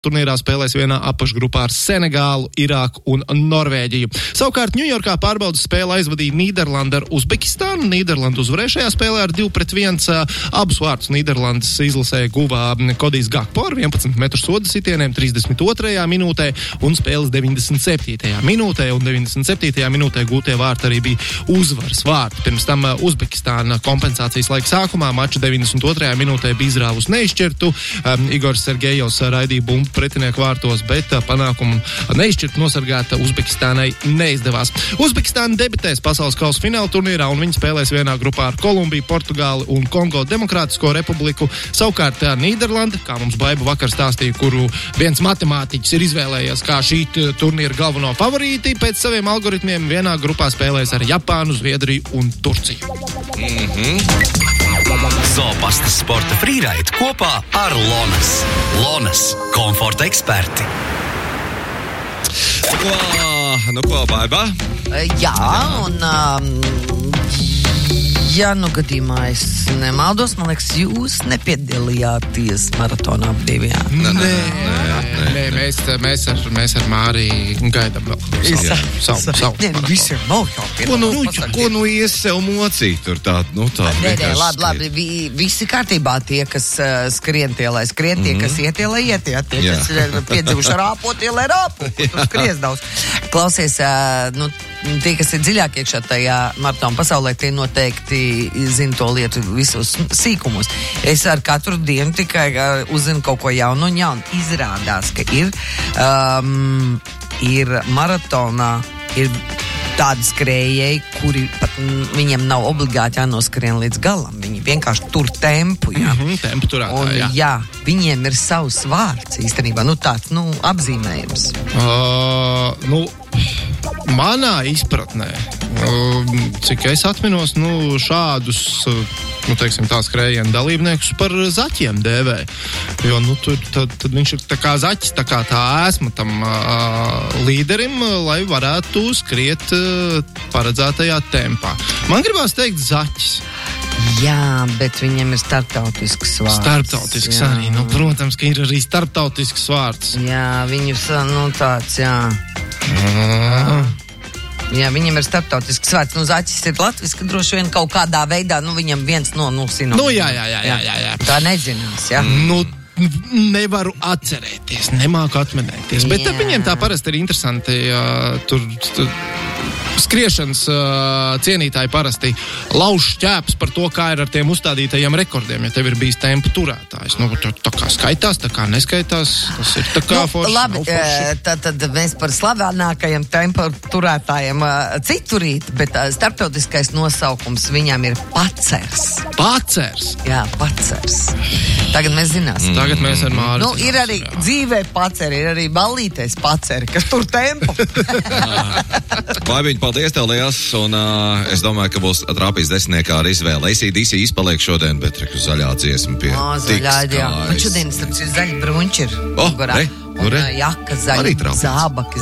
turnīrā spēlēs vienā apakšgrupā ar Senegālu, Irāku un Norvēģiju. Savukārt Ņujorkā pārbaudas spēle aizvadīja Nīderlanda ar Uzbekistānu. Nīderlanda uzvarēja šajā spēlē ar 2-1. Abus vārtus Nīderlandes izlasē guvā Kodijs Gakpo ar 11 metru soda sitieniem 32. minūtē un spēles 97. minūtē. Un 97. minūtē gūtie vārti arī bija uzvaras vārti. Pirms tam Uzbekistāna kompensācijas laika sākumā mača 92. minūtē bija izrāvus neizšķirtu. Igors Sergejovs raidīja bumbu pretinieku vārtos, bet panākumu neizšķirt nosargāt Uzbekistānai neizdevās. Uzbekistāna debitēs pasaules kausa fināla turnīrā un viņi spēlēs vienā grupā ar Kolumbiju, Portugāli un Kongo Demokrātisko republiku. Savukārt Nīderlanda, kā mums Baiba vakar stāstīja, kuru viens matemātiķis ir izvēlējies kā šī turnīra galveno favorīti, pēc saviem algoritmiem vienā grupā spēlēs ar Japānu, Zviedriju un Turciju. Zopastas sporta frīraid kopā ar Lonas. Lonas – komforta eksperti. Nu ko, Baiba? Jā, un ja nu gadījumā es nemaldos, man liekas, jūs nepiedalījāties maratonā brīvajā. Nē, mēs ar Māriju gaidām vēl savu. Nē, visi ir nošaupi. Ko nu ies sev mocīt tur tā? Nē, labi, visi kārtībā tie, kas skrien tie, lai skrien, tie, kas iet tie, lai iet tie, kas ir piedzīvuši rāpot, tie, lai rāpot, tur skries daudz. Klausies, tie, kas ir dziļāk iekšā tajā maratona pasaulē, tie noteikti zina to lietu visos sīkumos. Es ar katru dienu tikai uzzinu kaut ko jaunu un jaunu. Izrādās, ka ir maratonā, ir tādi skrējēji, kuri pat viņiem nav obligāti jānoskrien līdz galam. Viņi vienkārši tur tempu, jā. Tempu turētā, un, jā, viņiem ir savs vārds īstenībā, tāds, apzīmējums. Manā izpratnē, cik es atminos, šādus, teiksim, tā skrējienu dalībniekus par zaķiem dēvē. Jo, tad viņš ir tā kā zaķis, tā kā tā ēsma tam līderim, lai varētu skriet paredzētajā tempā. Man gribās teikt zaķis. Jā, bet viņiem ir starptautisks vārds. Starptautisks jā. Arī, protams, ka ir arī starptautisks vārds. Jā, viņus, tāds, jā. Jā, viņam ir starptautisks vārds. Zaķis ir latviski, droši vien kaut kādā veidā, viņam viens no sinonīmiem. Jā. Tā nezinās, jā. Nevaru atcerēties, nemāku atminēties. Bet viņiem tā parasti ir interesanti, tur skriešanas cienītāji parasti lauž šķēpes par to, kā ir ar tiem uzstādītajiem rekordiem, ja tev ir bijis tempu turētājs. Tā kā skaitās, tā kā neskaitās, tas ir tā kā forši. Labi, tad mēs par slavenākajiem tempu turētājiem citurīt, bet starptautiskais nosaukums viņam ir pacers. Pacers? Jā, pacers. Tagad mēs zināsim. Tagad mēs ar Māri ir arī dzīvē paceri, ir arī ballītais paceri, kas tur tempu. Baibiņ, paldies tev liels, un es domāju, ka būs trāpījis desmitniekā ar izvēli. AC/DC izpaliek šodien, bet zaļā dziesma pie zaļā, jā. Un šodien, starp citu, zaļi brunči ir. Un jaka zaļa, zābaki